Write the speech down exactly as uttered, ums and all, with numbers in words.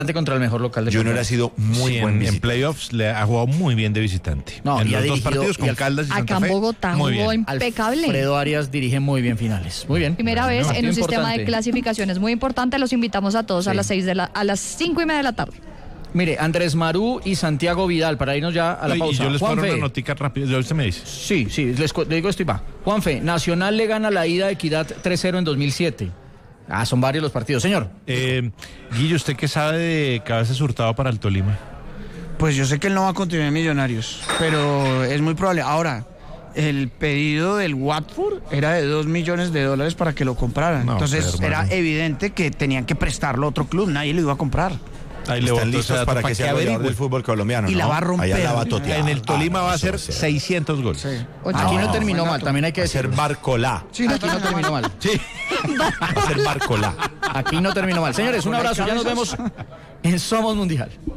contra el mejor local de Junior ha sido muy Sí, buen en, en visitante. playoffs le ha jugado muy bien de visitante. No, en y ha los dos dirigido- partidos y con al- Caldas y Santa Acá en Fe. Bogotá muy jugó bien. impecable. Alfredo Arias dirige muy bien finales. Muy bien. Primera Bueno, vez en partido un sistema importante. de clasificaciones muy importante. Los invitamos a todos a Sí. las seis de la, a las cinco y media de la tarde. Mire, Andrés Marú y Santiago Vidal, para irnos ya a la Y pausa. yo les pongo Juanfe. una notica rápida, ya usted me dice. Sí, sí, les, cu- le digo esto y va. Juanfe, Nacional le gana la ida a Equidad tres cero en dos mil siete. Ah, son varios los partidos. Señor. Eh, Guillo, ¿usted qué sabe de Cabezas Hurtado para el Tolima? Pues yo sé que él no va a continuar en Millonarios, pero es muy probable. Ahora, el pedido del Watford era de dos millones de dólares para que lo compraran. No, Entonces pero, era hermano. evidente que tenían que prestarlo a otro club, nadie lo iba a comprar. Ahí le Están boto ese listos dato para que sea goleador averigüe. del fútbol colombiano, Y ¿no? la va a romper. Allá la va a totear. En el Tolima Ah, va a eso hacer sí. seiscientos goles. Aquí no Ah, terminó buen mal, dato. también hay que Va a ser decirlo. Barcolá. Sí, Aquí no terminó mal. Sí. Va a ser Barcolá. Aquí no terminó mal. Señores, un abrazo. Ya nos vemos en Somos Mundial.